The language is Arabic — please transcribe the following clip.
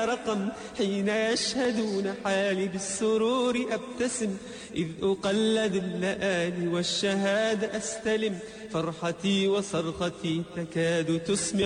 بلا رقم. حين يشهدون حالي بالسرور أبتسم، إذ أقلد اللآلي والشهادة أستلم. فرحتي وصرختي تكاد تسمع